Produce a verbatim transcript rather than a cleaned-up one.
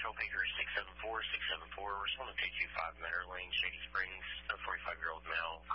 Pager six seven four, six seven four. Respond to two two five Meadow Lane, Shady Springs. A forty-five-year-old male